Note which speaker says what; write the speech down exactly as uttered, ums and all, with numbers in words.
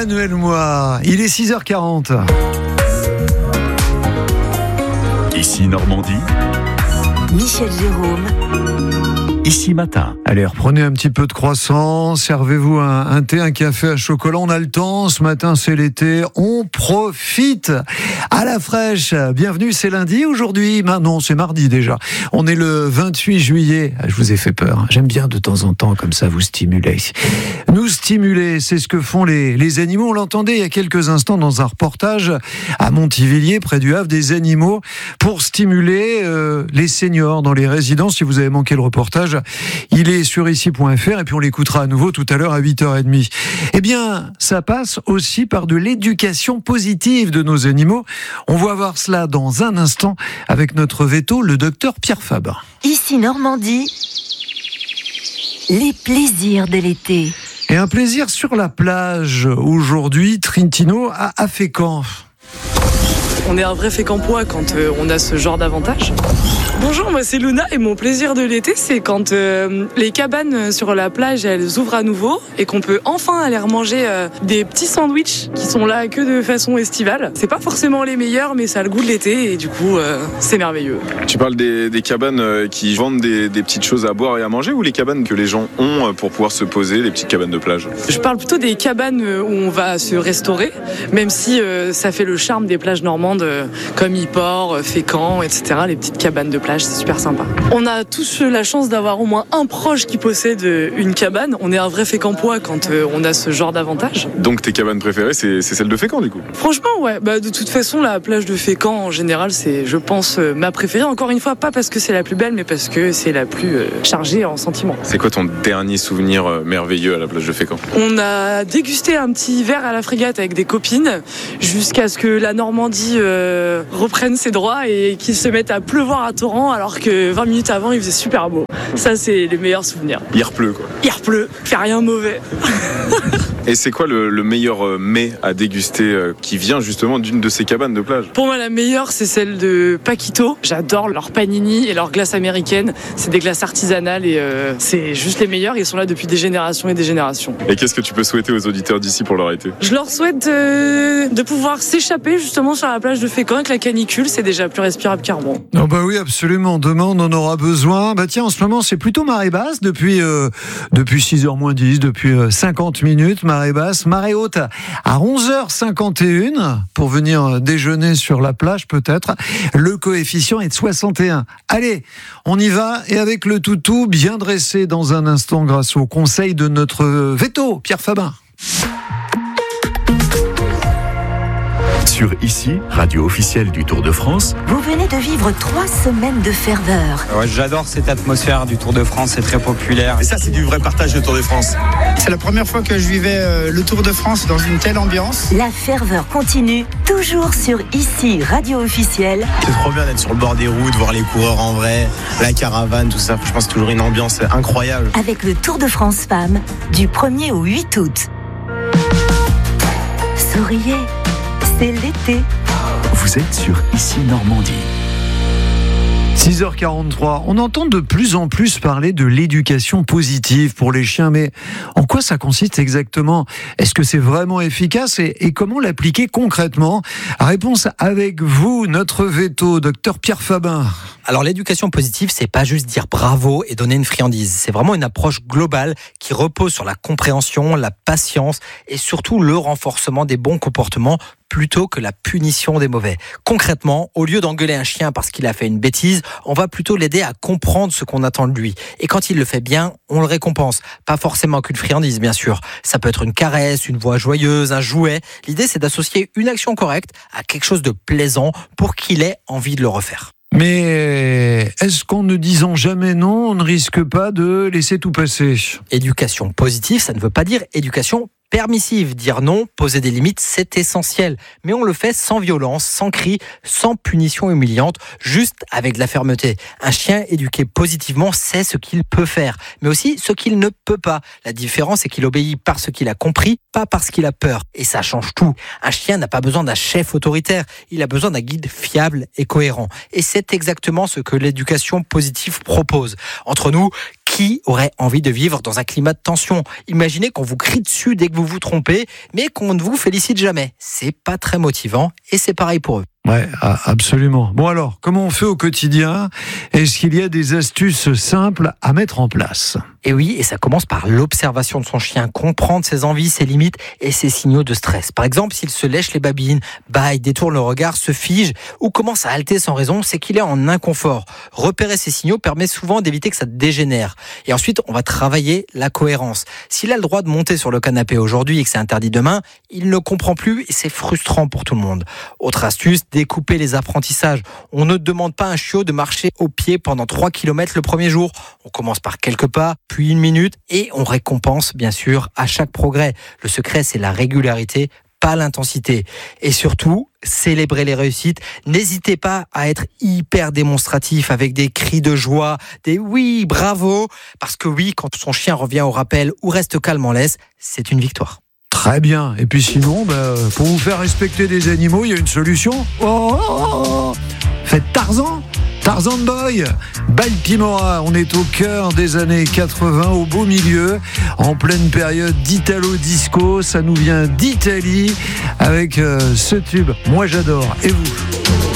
Speaker 1: Emmanuel Moir, il est six heures quarante.
Speaker 2: Ici Normandie.
Speaker 3: Michel Jérôme.
Speaker 2: Ici Matin.
Speaker 1: Allez, reprenez un petit peu de croissant, servez-vous un, un thé, un café à chocolat. On a le temps, ce matin c'est l'été, on profite à la fraîche. Bienvenue, c'est lundi aujourd'hui. Non, c'est mardi déjà. On est le vingt-huit juillet. Je vous ai fait peur. J'aime bien de temps en temps comme ça vous stimuler. Nous stimuler, c'est ce que font les, les animaux. On l'entendait il y a quelques instants dans un reportage à Montivilliers, près du Havre, des animaux pour stimuler euh, les seniors dans les résidences. Si vous avez manqué le reportage, il est sur ici point f r et puis on l'écoutera à nouveau tout à l'heure à huit heures trente. Eh bien, ça passe aussi par de l'éducation positive de nos animaux. On va voir cela dans un instant avec notre veto, le docteur Pierre Fabre.
Speaker 3: Ici Normandie, les plaisirs de l'été.
Speaker 1: Et un plaisir sur la plage aujourd'hui, Trentino à Fécamp.
Speaker 4: On est un vrai fécampois quand euh, on a ce genre d'avantage. Bonjour, moi c'est Luna et mon plaisir de l'été c'est quand euh, les cabanes sur la plage elles ouvrent à nouveau et qu'on peut enfin aller remanger euh, des petits sandwichs qui sont là que de façon estivale. C'est pas forcément les meilleurs mais ça a le goût de l'été et du coup euh, c'est merveilleux.
Speaker 5: Tu parles des, des cabanes qui vendent des, des petites choses à boire et à manger ou les cabanes que les gens ont pour pouvoir se poser, les petites cabanes de plage?
Speaker 4: Je parle plutôt des cabanes où on va se restaurer, même si euh, ça fait le charme des plages normandes euh, comme Yport, Fécamp, et cetera. Les petites cabanes de plage, c'est super sympa. On a tous la chance d'avoir au moins un proche qui possède une cabane. On est un vrai fécampois quand euh, on a ce genre d'avantage.
Speaker 5: Donc tes cabanes préférées, c'est, c'est celle de Fécamp du coup?
Speaker 4: Franchement, ouais. Bah, de toute façon, la plage de Fécamp, en général, c'est, je pense, euh, ma préférée. Encore une fois, pas parce que c'est la plus belle, mais parce que c'est la plus euh, chargée en sentiments.
Speaker 5: C'est quoi ton dernier souvenir euh, merveilleux à la plage de Fécamp?
Speaker 4: On a dégusté un petit verre à la frégate avec des copines jusqu'à ce que la Normandie euh, reprenne ses droits et qu'il se mette à pleuvoir à torrent alors que vingt minutes avant il faisait super beau. Ça c'est les meilleurs souvenirs.
Speaker 5: Il repleut quoi.
Speaker 4: Il repleut, fait rien de mauvais.
Speaker 5: Et c'est quoi le, le meilleur mets à déguster euh, qui vient justement d'une de ces cabanes de plage?
Speaker 4: Pour moi la meilleure c'est celle de Paquito. J'adore leur panini et leur glace américaine. C'est des glaces artisanales et euh, c'est juste les meilleurs. Ils sont là depuis des générations et des générations.
Speaker 5: Et qu'est-ce que tu peux souhaiter aux auditeurs d'ici pour leur été?
Speaker 4: Je leur souhaite euh, de pouvoir s'échapper justement sur la plage de Fécamp avec la canicule. C'est déjà plus respirable qu'Armand.
Speaker 1: Oh bah oui absolument. Demain on en aura besoin. Bah tiens en ce moment c'est plutôt marée basse depuis euh, depuis six heures moins dix, depuis euh, cinquante minutes. Marée basse, marée haute à onze heures cinquante et un pour venir déjeuner sur la plage peut-être. Le coefficient est de soixante et un. Allez, on y va et avec le toutou bien dressé dans un instant grâce au conseil de notre veto, Pierre Fabre.
Speaker 2: Sur Ici, radio officielle du Tour de France.
Speaker 3: Vous venez de vivre trois semaines de ferveur.
Speaker 6: Ouais, j'adore cette atmosphère du Tour de France, c'est très populaire.
Speaker 7: Et ça, c'est du vrai partage de Tour de France.
Speaker 8: C'est la première fois que je vivais euh, le Tour de France dans une telle ambiance.
Speaker 3: La ferveur continue, toujours sur Ici, radio officielle.
Speaker 7: C'est trop bien d'être sur le bord des routes, voir les coureurs en vrai, la caravane, tout ça. Je pense toujours une ambiance incroyable.
Speaker 3: Avec le Tour de France Femmes, du premier au huit août. Souriez, c'est l'été.
Speaker 2: Vous êtes sur Ici Normandie.
Speaker 1: six heures quarante-trois, on entend de plus en plus parler de l'éducation positive pour les chiens, mais en quoi ça consiste exactement? Est-ce que c'est vraiment efficace et, et comment l'appliquer concrètement? Réponse avec vous, notre veto, docteur Pierre Fabre.
Speaker 9: Alors l'éducation positive, c'est pas juste dire bravo et donner une friandise. C'est vraiment une approche globale qui repose sur la compréhension, la patience et surtout le renforcement des bons comportements plutôt que la punition des mauvais. Concrètement, au lieu d'engueuler un chien parce qu'il a fait une bêtise, on va plutôt l'aider à comprendre ce qu'on attend de lui. Et quand il le fait bien, on le récompense. Pas forcément qu'une friandise, bien sûr. Ça peut être une caresse, une voix joyeuse, un jouet. L'idée, c'est d'associer une action correcte à quelque chose de plaisant pour qu'il ait envie de le refaire.
Speaker 1: Mais est-ce qu'en ne disant jamais non, on ne risque pas de laisser tout passer?
Speaker 9: Éducation positive, ça ne veut pas dire éducation permissive. Dire non, poser des limites, c'est essentiel. Mais on le fait sans violence, sans cris, sans punition humiliante, juste avec de la fermeté. Un chien éduqué positivement sait ce qu'il peut faire, mais aussi ce qu'il ne peut pas. La différence, c'est qu'il obéit parce qu'il a compris, pas parce qu'il a peur. Et ça change tout. Un chien n'a pas besoin d'un chef autoritaire, il a besoin d'un guide fiable et cohérent. Et c'est exactement ce que l'éducation positive propose. Entre nous, Qui aurait envie de vivre dans un climat de tension ? Imaginez qu'on vous crie dessus dès que vous vous trompez, mais qu'on ne vous félicite jamais. C'est pas très motivant et c'est pareil pour eux.
Speaker 1: Ouais, absolument. Bon alors, comment on fait au quotidien ? Est-ce qu'il y a des astuces simples à mettre en place ?
Speaker 9: Et oui, et ça commence par l'observation de son chien, comprendre ses envies, ses limites et ses signaux de stress. Par exemple, s'il se lèche les babines, bâille, détourne le regard, se fige ou commence à halter sans raison, c'est qu'il est en inconfort. Repérer ces signaux permet souvent d'éviter que ça dégénère. Et ensuite, on va travailler la cohérence. S'il a le droit de monter sur le canapé aujourd'hui et que c'est interdit demain, il ne comprend plus et c'est frustrant pour tout le monde. Autre astuce, découper les apprentissages. On ne demande pas à un chiot de marcher au pied pendant trois kilomètres le premier jour. On commence par quelques pas, puis une minute, et on récompense bien sûr à chaque progrès. Le secret, c'est la régularité, pas l'intensité. Et surtout, célébrer les réussites. N'hésitez pas à être hyper démonstratif avec des cris de joie, des oui, bravo, parce que oui, quand son chien revient au rappel ou reste calme en laisse, c'est une victoire.
Speaker 1: Très bien. Et puis sinon, bah, pour vous faire respecter des animaux, il y a une solution. Oh, oh, oh. Faites Tarzan, Tarzan Boy, Baltimora. On est au cœur des années quatre-vingts, au beau milieu, en pleine période d'Italo Disco. Ça nous vient d'Italie avec euh, ce tube. Moi, j'adore. Et vous ?